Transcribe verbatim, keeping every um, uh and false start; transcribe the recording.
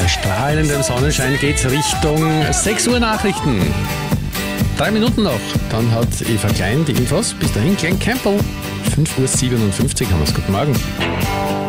Bei strahlendem Sonnenschein geht's Richtung sechs Uhr Nachrichten. Drei Minuten noch, dann hat Eva Klein die Infos. Bis dahin, Glenn Campbell. fünf Uhr siebenundfünfzig haben wir's. Guten Morgen.